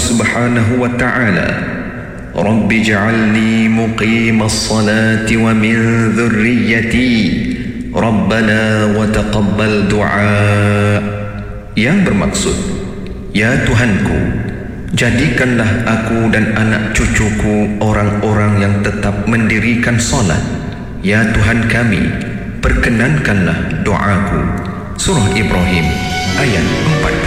Subhanahu wa ta'ala, Rabbi ja'alni muqimas salati wa min dhurriyyati Rabbana wa taqabbal du'a, yang bermaksud, ya Tuhanku, jadikanlah aku dan anak cucuku orang-orang yang tetap mendirikan solat. Ya Tuhan kami, perkenankanlah doaku. Surah Ibrahim ayat 4.